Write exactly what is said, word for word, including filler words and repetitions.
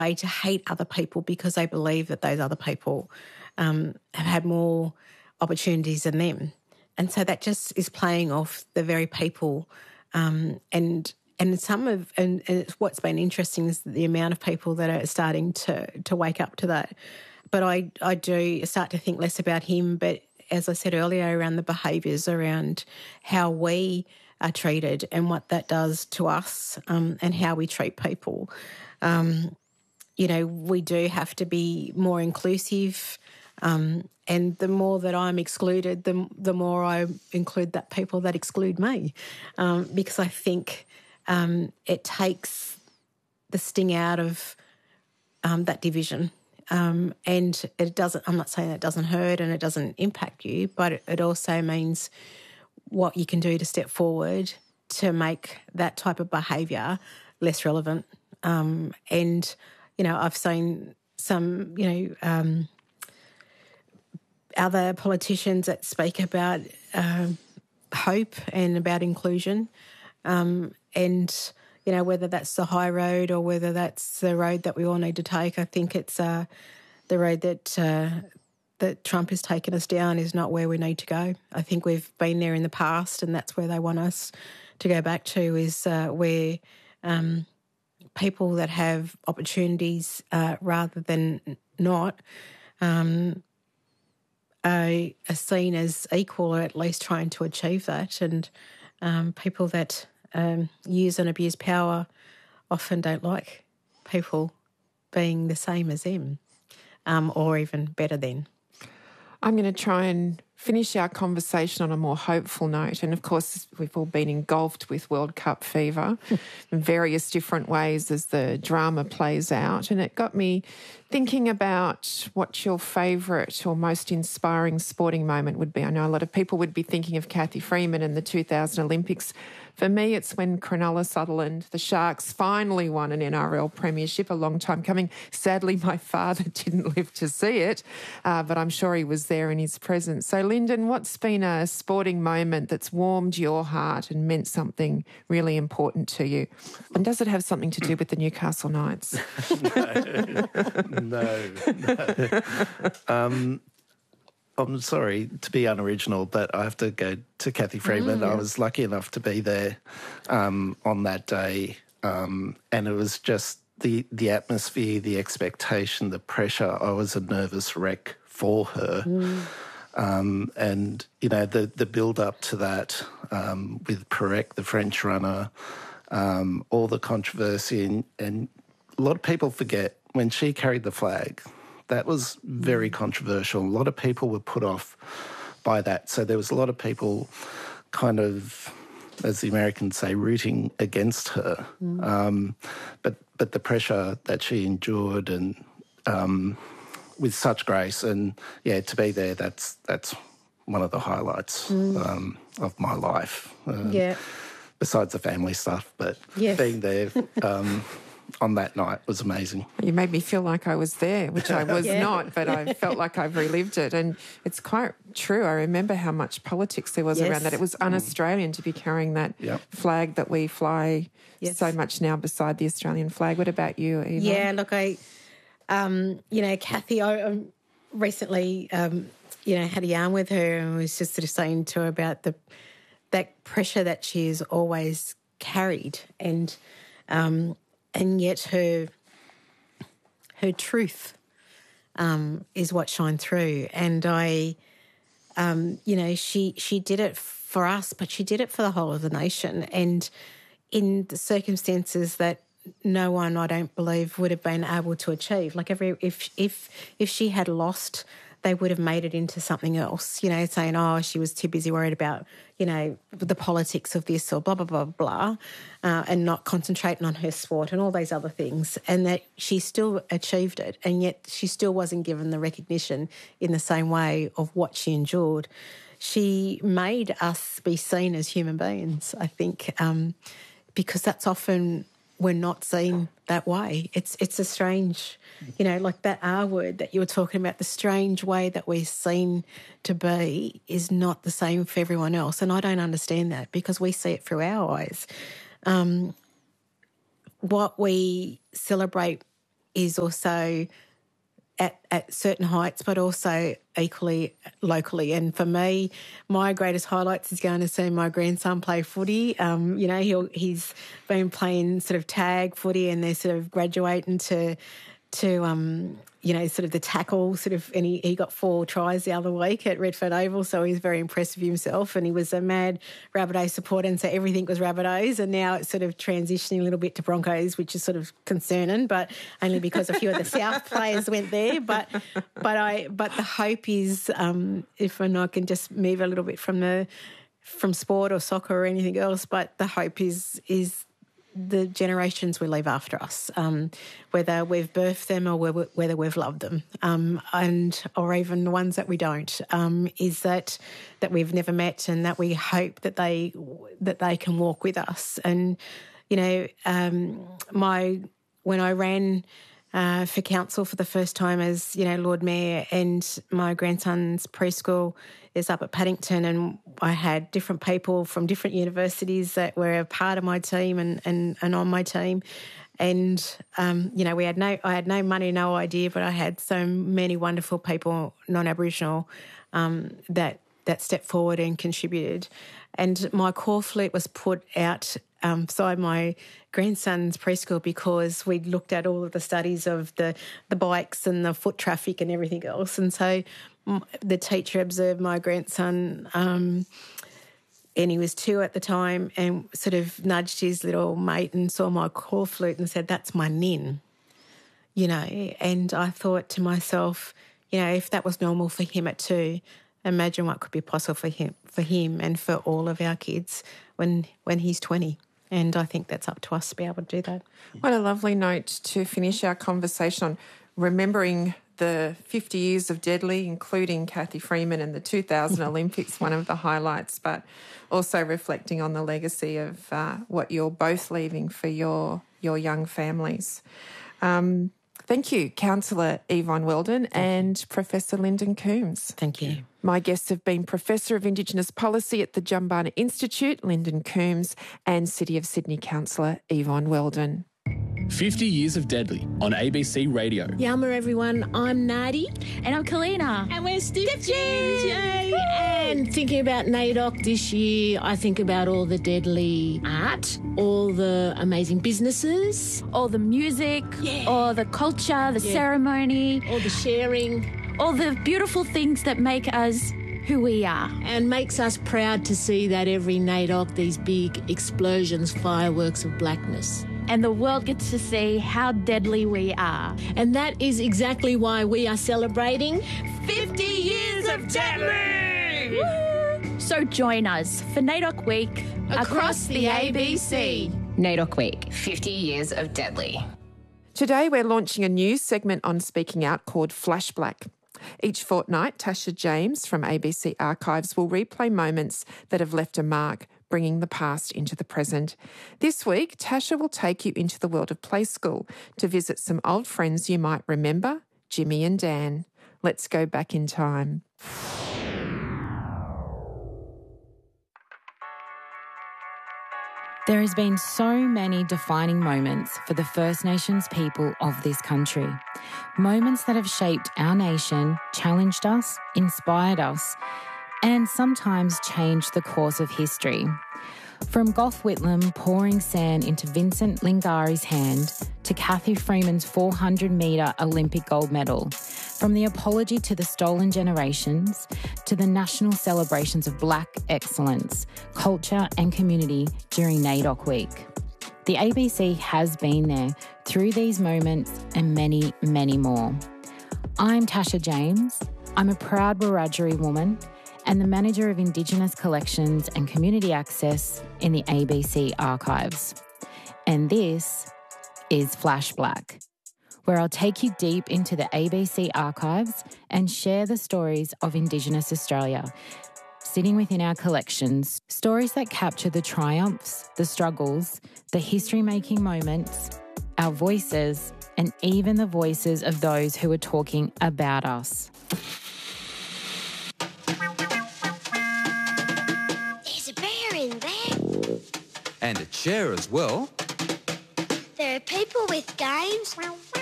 to hate other people because they believe that those other people um, have had more opportunities than them. And so that just is playing off the very people. Um, and and some of and, and it's, what's been interesting is the amount of people that are starting to to wake up to that. But I I do start to think less about him. But as I said earlier, around the behaviours, around how we are treated and what that does to us, um, and how we treat people. Um, you know, we do have to be more inclusive. Um, and the more that I'm excluded, the the more I include that people that exclude me, um, because I think um, it takes the sting out of um, that division. Um, and it doesn't. I'm not saying that it doesn't hurt and it doesn't impact you, but it, it also means what you can do to step forward to make that type of behaviour less relevant. Um, and you know, I've seen some, you know. Um, other politicians that speak about uh, hope and about inclusion, um, and, you know, whether that's the high road or whether that's the road that we all need to take, I think it's uh, the road that uh, that Trump has taken us down is not where we need to go. I think we've been there in the past and that's where they want us to go back to, is uh, where um, people that have opportunities uh, rather than not um, are, are seen as equal, or at least trying to achieve that. And um, people that um, use and abuse power often don't like people being the same as them, um, or even better than. I'm going to try and finish our conversation on a more hopeful note. And of course, we've all been engulfed with World Cup fever in various different ways as the drama plays out. And it got me thinking about what your favourite or most inspiring sporting moment would be. I know a lot of people would be thinking of Cathy Freeman in the two thousand Olympics. For me, it's when Cronulla Sutherland, the Sharks, finally won an N R L premiership, a long time coming. Sadly, my father didn't live to see it, uh, but I'm sure he was there in his presence. So, Lyndon, what's been a sporting moment that's warmed your heart and meant something really important to you? And does it have something to do with the Newcastle Knights? no, no. Um, I'm sorry to be unoriginal, but I have to go to Cathy Freeman. Mm, yeah. I was lucky enough to be there um, on that day, um, and it was just the the atmosphere, the expectation, the pressure. I was a nervous wreck for her. Mm. Um, and, you know, the, the build-up to that um, with Perec, the French runner, um, all the controversy, and, and a lot of people forget when she carried the flag, that was very controversial. A lot of people were put off by that. So there was a lot of people kind of, as the Americans say, rooting against her. Mm. Um, but but the pressure that she endured, and um, with such grace, and yeah, to be there, that's that's one of the highlights mm. um, of my life. Um, yeah. Besides the family stuff, but yes. being there um, on that night was amazing. You made me feel like I was there, which I was yeah. not, but I felt like I've relived it. And it's quite true. I remember how much politics there was yes. around that. It was un-Australian to be carrying that yep. flag that we fly yes. so much now beside the Australian flag. What about you, Eva? Yeah, look, I, um, you know, Cathy, I um, recently, um, you know, had a yarn with her and was just sort of saying to her about the that pressure that she has always carried, and um, and yet her her truth um, is what shined through. And I, um, you know, she she did it for us, but she did it for the whole of the nation, and in the circumstances that no one, I don't believe, would have been able to achieve. Like every if if if she had lost, they would have made it into something else, you know, saying, oh, she was too busy worried about, you know, the politics of this or blah, blah, blah, blah, uh, and not concentrating on her sport and all these other things, and that she still achieved it, and yet she still wasn't given the recognition in the same way of what she endured. She made us be seen as human beings, I think, um, because that's often we're not seen that way. It's it's a strange, you know, like that R word that you were talking about, the strange way that we're seen to be is not the same for everyone else. And I don't understand that because we see it through our eyes. Um, what we celebrate is also at, at certain heights, but also equally locally. And for me, my greatest highlights is going to see my grandson play footy. Um, you know, he'll, he's been playing sort of tag footy, and they're sort of graduating to, to um, you know, sort of the tackle sort of, and he, he got four tries the other week at Redford Oval, so he's very impressed with himself, and he was a mad Rabbitohs supporter, and so everything was Rabbitohs, and now it's sort of transitioning a little bit to Broncos, which is sort of concerning, but only because a few of the South players went there. But but I but the hope is, um, if I can just move a little bit from the from sport or soccer or anything else, but the hope is is the generations we leave after us, um, whether we've birthed them or whether we've loved them, um, and or even the ones that we don't, um, is that that we've never met, and that we hope that they that they can walk with us. And you know, um, my when I ran uh, for council for the first time as you know Lord Mayor, and my grandson's preschool is up at Paddington, and I had different people from different universities that were a part of my team and, and, and on my team. And, um, you know, we had no, I had no money, no idea, but I had so many wonderful people, non-Aboriginal, um, that, that stepped forward and contributed. And my core fleet was put out um, beside my grandson's preschool because we'd looked at all of the studies of the, the bikes and the foot traffic and everything else. And so the teacher observed my grandson, um, and he was two at the time, and sort of nudged his little mate and saw my core flute and said, "That's my nin," you know. And I thought to myself, you know, if that was normal for him at two, imagine what could be possible for him, for him, and for all of our kids when when he's twenty. And I think that's up to us to be able to do that. What a lovely note to finish our conversation on, remembering the fifty years of Deadly, including Cathy Freeman and the two thousand Olympics, one of the highlights, but also reflecting on the legacy of uh, what you're both leaving for your your young families. Um, thank you, Councillor Yvonne Weldon and Professor Lyndon Coombs. Thank you. My guests have been Professor of Indigenous Policy at the Jumbunna Institute, Lyndon Coombs, and City of Sydney Councillor Yvonne Weldon. fifty Years of Deadly on A B C Radio. Yama everyone, I'm Nadi. And I'm Kalina. And we're Stiff Tuesday. And thinking about NAIDOC this year, I think about all the deadly art, all the amazing businesses, all the music, yeah. all the culture, the yeah. ceremony, all the sharing, all the beautiful things that make us who we are. And makes us proud to see that every NAIDOC, these big explosions, fireworks of blackness. And the world gets to see how deadly we are. And that is exactly why we are celebrating fifty years of Deadly! Woo! So join us for NAIDOC Week across, across the A B C. NAIDOC Week, fifty Years of Deadly. Today we're launching a new segment on Speaking Out called Flash Black. Each fortnight, Tasha James from A B C Archives will replay moments that have left a mark, bringing the past into the present. This week, Tasha will take you into the world of Play School to visit some old friends you might remember, Jimmy and Dan. Let's go back in time. There has been so many defining moments for the First Nations people of this country. Moments that have shaped our nation, challenged us, inspired us, and sometimes changed the course of history. From Gough Whitlam pouring sand into Vincent Lingari's hand to Cathy Freeman's four hundred metre Olympic gold medal, from the apology to the stolen generations to the national celebrations of Black excellence, culture and community during NAIDOC Week. The A B C has been there through these moments and many, many more. I'm Tasha James. I'm a proud Wiradjuri woman and the Manager of Indigenous Collections and Community Access in the A B C Archives. And this is Flash Black, where I'll take you deep into the A B C Archives and share the stories of Indigenous Australia, sitting within our collections, stories that capture the triumphs, the struggles, the history-making moments, our voices, and even the voices of those who are talking about us. And a chair as well. There are people with games